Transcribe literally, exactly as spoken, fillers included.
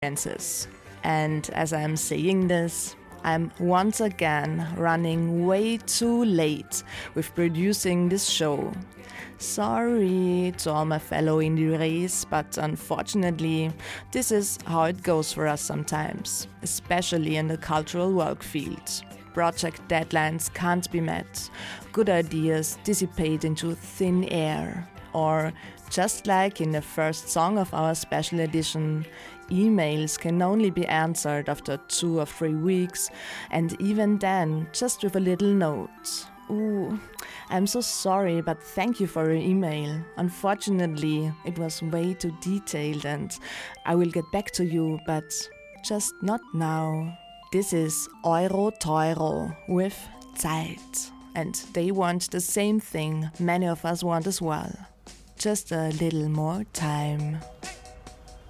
Francis. And as I'm saying this, I'm once again running way too late with producing this show. Sorry to all my fellow indie rays, but unfortunately, this is how it goes for us sometimes, especially in the cultural work field. Project deadlines can't be met, good ideas dissipate into thin air, or just like in the first song of our special edition, emails can only be answered after two or three weeks, and even then, just with a little note. Ooh, I'm so sorry, but thank you for your email. Unfortunately, it was way too detailed and I will get back to you, but just not now. This is Euro Teuro with Zeit, and they want the same thing many of us want as well. Just a little more time.